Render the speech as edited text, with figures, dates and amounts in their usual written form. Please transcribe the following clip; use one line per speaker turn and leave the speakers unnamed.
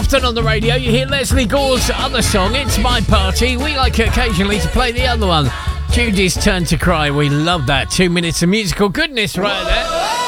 often on the radio you hear Leslie Gore's other song, It's My Party. We like occasionally to play the other one, Judy's Turn to Cry. We love that. 2 minutes of musical goodness right there.